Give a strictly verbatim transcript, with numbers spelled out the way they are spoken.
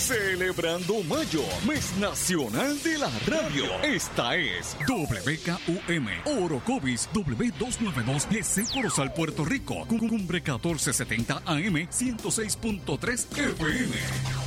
Celebrando Mayo, mes nacional de la radio. Esta es W K U M, Orocovis W doscientos noventa y dos G C Corozal, Puerto Rico. Cumbre catorce setenta A M, ciento seis punto tres F M.